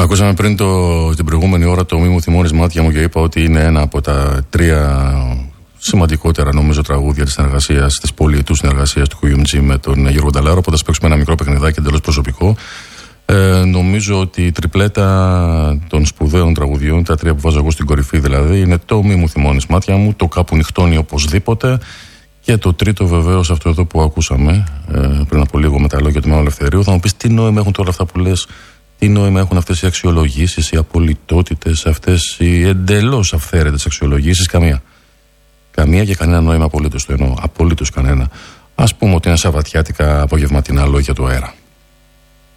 Ακούσαμε πριν την προηγούμενη ώρα το «Μη μου θυμώνεις μάτια μου» και είπα ότι είναι ένα από τα 3 σημαντικότερα νομίζω τραγούδια της πολυετούς συνεργασίας του QMG με τον Γιώργο Νταλάρο. Οπότε θα παίξουμε ένα μικρό παιχνιδάκι εντελώς προσωπικό. Νομίζω ότι η τριπλέτα των σπουδαίων τραγουδιών, τα 3 που βάζω εγώ στην κορυφή δηλαδή, είναι το «Μη μου θυμώνεις μάτια μου», το «Κάπου νυχτώνει οπωσδήποτε» και το τρίτο βεβαίως αυτό εδώ που ακούσαμε πριν από λίγο με τα λόγια του Μάνου Ελευθερίου. Θα μου πεις τι νόημα έχουν τώρα αυτά που λες, τι νόημα έχουν αυτές οι αξιολογήσεις, οι απολυτότητες, αυτές οι εντελώς αυθαίρετες αξιολογήσεις? Καμία και κανένα νόημα απολύτως, το εννοώ, απολύτως κανένα. Ας πούμε ότι είναι σαββατιάτικα απογευματινά λόγια του αέρα.